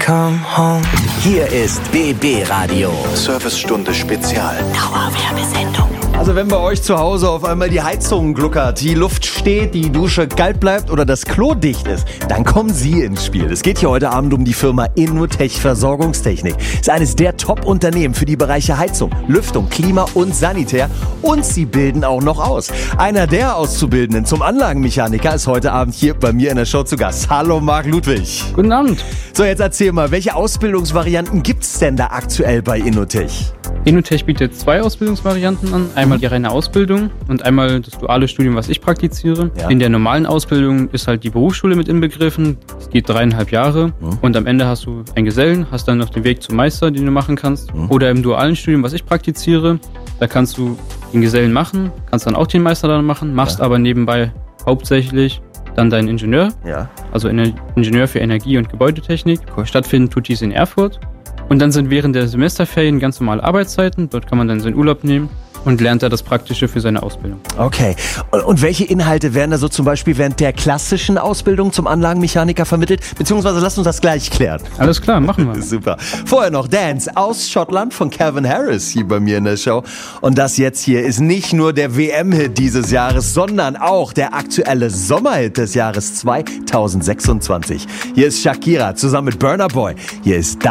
come home. Hier ist BB Radio. Servicestunde Spezial. Dauerwerbesendung. Also wenn bei euch zu Hause auf einmal die Heizung gluckert, die Luft steht, die Dusche kalt bleibt oder das Klo dicht ist, dann kommen Sie ins Spiel. Es geht hier heute Abend um die Firma Innotech Versorgungstechnik. Ist eines der Top-Unternehmen für die Bereiche Heizung, Lüftung, Klima und Sanitär. Und sie bilden auch noch aus. Einer der Auszubildenden zum Anlagenmechaniker ist heute Abend hier bei mir in der Show zu Gast. Hallo Marc Ludwig. Guten Abend. So, jetzt erzähl mal, welche Ausbildungsvarianten gibt's denn da aktuell bei Innotech? Innotech bietet 2 Ausbildungsvarianten an. Einmal die reine Ausbildung und einmal das duale Studium, was ich praktiziere. Ja. In der normalen Ausbildung ist halt die Berufsschule mit inbegriffen. Es geht 3,5 Jahre und am Ende hast du einen Gesellen, hast dann noch den Weg zum Meister, den du machen kannst. Oder im dualen Studium, was ich praktiziere, da kannst du den Gesellen machen, kannst dann auch den Meister dann machen, machst aber nebenbei hauptsächlich dann deinen Ingenieur, also Ingenieur für Energie- und Gebäudetechnik. Stattfinden tut dies in Erfurt. Und dann sind während der Semesterferien ganz normale Arbeitszeiten. Dort kann man dann seinen Urlaub nehmen und lernt da das Praktische für seine Ausbildung. Okay. Und welche Inhalte werden da so zum Beispiel während der klassischen Ausbildung zum Anlagenmechaniker vermittelt? Beziehungsweise lass uns das gleich klären. Alles klar, machen wir. Super. Vorher noch Dance aus Schottland von Calvin Harris hier bei mir in der Show. Und das jetzt hier ist nicht nur der WM-Hit dieses Jahres, sondern auch der aktuelle Sommerhit des Jahres 2026. Hier ist Shakira zusammen mit Burna Boy. Hier ist